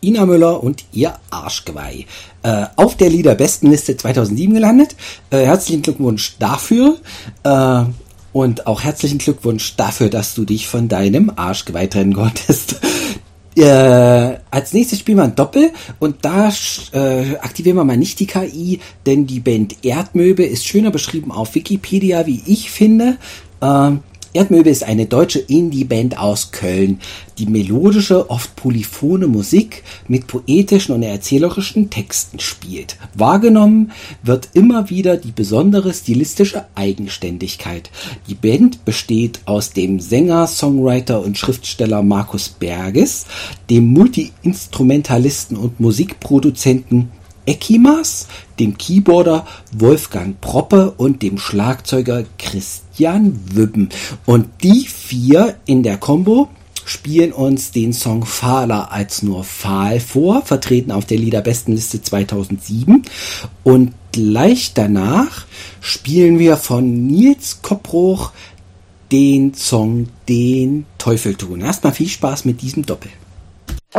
Ina Müller und ihr Arschgeweih. Auf der Liederbestenliste 2007 gelandet. Herzlichen Glückwunsch dafür. Und auch herzlichen Glückwunsch dafür, dass du dich von deinem Arschgeweih trennen konntest. Als nächstes spielen wir ein Doppel und da aktivieren wir mal nicht die KI, denn die Band Erdmöwe ist schöner beschrieben auf Wikipedia, wie ich finde. Erdmöwe ist eine deutsche Indie-Band aus Köln, die melodische, oft polyphone Musik mit poetischen und erzählerischen Texten spielt. Wahrgenommen wird immer wieder die besondere stilistische Eigenständigkeit. Die Band besteht aus dem Sänger, Songwriter und Schriftsteller Markus Berges, dem Multi-Instrumentalisten und Musikproduzenten Ekimas, dem Keyboarder Wolfgang Proppe und dem Schlagzeuger Christian Wübben. Und die vier in der Combo spielen uns den Song Fahler als nur fahl vor, vertreten auf der Liederbestenliste 2007. Und gleich danach spielen wir von Nils Koppruch den Song Den Teufel tun. Erstmal viel Spaß mit diesem Doppel.